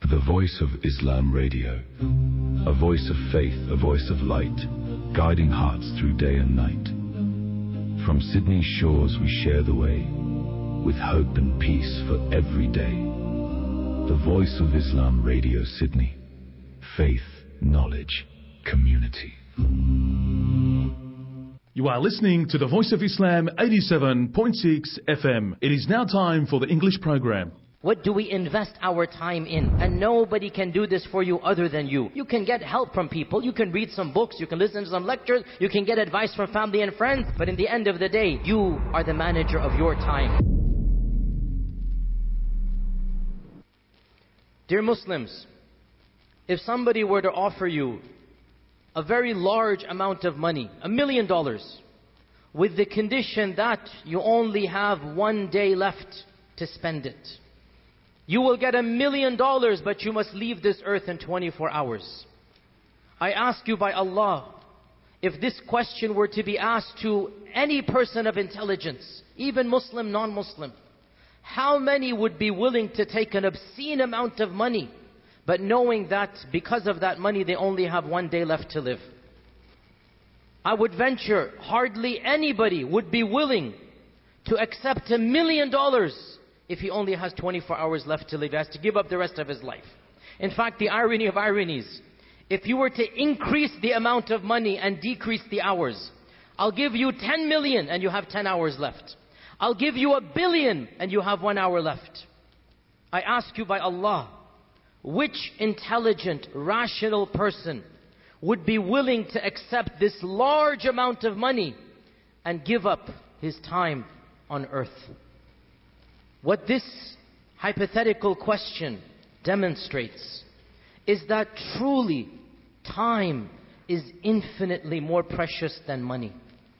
The Voice of Islam Radio. A voice of faith, a voice of light, guiding hearts through day and night. From Sydney's shores we share the way, with hope and peace for every day. The Voice of Islam Radio Sydney. Faith, knowledge, community. You are listening to the Voice of Islam 87.6 FM. It is now time for the English program. What do we invest our time in? And nobody can do this for you other than you. You can get help from people. You can read some books. You can listen to some lectures. You can get advice from family and friends. But in the end of the day, you are the manager of your time. Dear Muslims, if somebody were to offer you a very large amount of money, $1 million, with the condition that you only have 1 day left to spend it, you will get $1 million, but you must leave this earth in 24 hours. I ask you by Allah, if this question were to be asked to any person of intelligence, even Muslim, non-Muslim, how many would be willing to take an obscene amount of money, but knowing that because of that money they only have 1 day left to live? I would venture hardly anybody would be willing to accept $1 million if he only has 24 hours left to live. He has to give up the rest of his life. In fact, the irony of ironies, if you were to increase the amount of money and decrease the hours, I'll give you 10 million and you have 10 hours left. I'll give you 1 billion and you have 1 hour left. I ask you by Allah, which intelligent, rational person would be willing to accept this large amount of money and give up his time on earth? What this hypothetical question demonstrates is that truly time is infinitely more precious than money.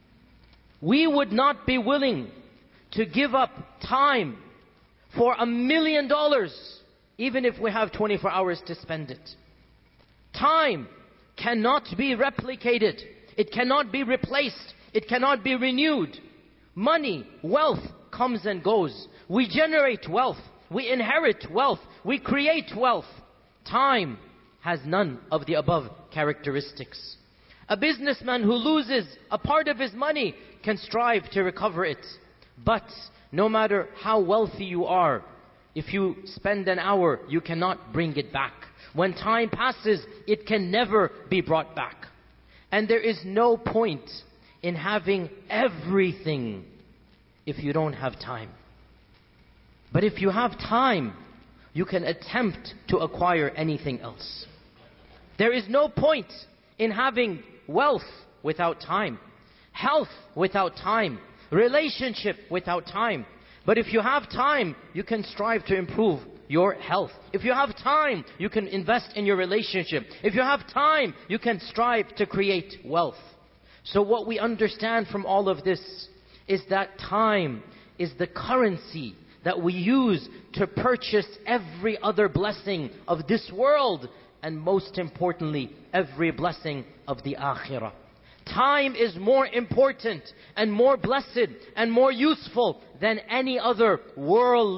We would not be willing to give up time for $1 million even if we have 24 hours to spend it. Time cannot be replicated. It cannot be replaced. It cannot be renewed. Money, wealth comes and goes. We generate wealth. We inherit wealth. We create wealth. Time has none of the above characteristics. A businessman who loses a part of his money can strive to recover it. But no matter how wealthy you are, if you spend an hour, you cannot bring it back. When time passes, it can never be brought back. And there is no point in having everything if you don't have time. But if you have time, you can attempt to acquire anything else. There is no point in having wealth without time, health without time, relationship without time. But if you have time, you can strive to improve your health. If you have time, you can invest in your relationship. If you have time, you can strive to create wealth. So what we understand from all of this is that time is the currency that we use to purchase every other blessing of this world, and most importantly, every blessing of the akhirah. Time is more important and more blessed and more useful than any other worldly